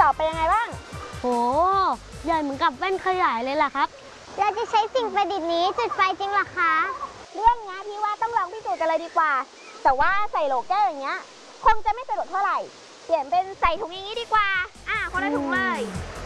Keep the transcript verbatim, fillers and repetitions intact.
อบเป็นยังไงบ้างโหใหญ่เหมือนกับแว่นขยายเลยล่ะครับเราจะใช้สิ่งประดิษฐ์นี้จุดไฟจริงหรอคะเรื่องนี้พี่ว่าต้องลองพิสูจน์กันเลยดีกว่าแต่ว่าใส่โหลแก้วอย่างเงี้ยคงจะไม่สะดวกเท่าไหร่เปลี่ยนเป็นใส่ถุงอย่างนี้ดีกว่าอ่าคนละถุงเลย